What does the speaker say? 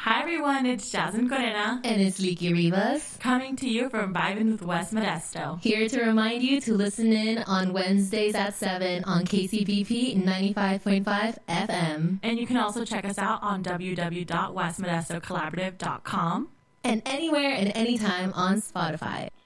Hi everyone, it's Jasmine Corena. And it's Leaky Rivas. Coming to you from Vibin' with West Modesto. Here to remind you to listen in on Wednesdays at 7 on KCBP 95.5 FM. And you can also check us out on www.westmodestocollaborative.com. And anywhere and anytime on Spotify.